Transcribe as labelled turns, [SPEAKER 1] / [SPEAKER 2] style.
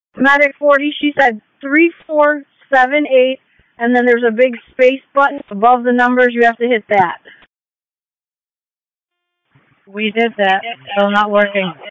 [SPEAKER 1] Medic 40, she said 3478, and then there's a big space button above the numbers. You have to hit that.
[SPEAKER 2] We did that. Still not working.